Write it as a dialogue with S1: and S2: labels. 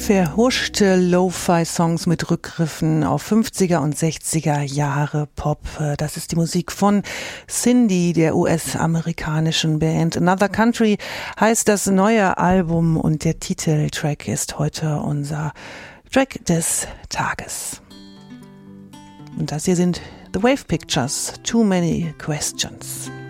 S1: Verhuschte Lo-Fi-Songs mit Rückgriffen auf 50er und 60er Jahre Pop. Das ist die Musik von Cindy, der US-amerikanischen Band. Another Country heißt das neue Album und der Titeltrack ist heute unser Track des Tages. Und das hier sind The Wave Pictures, Too Many Questions.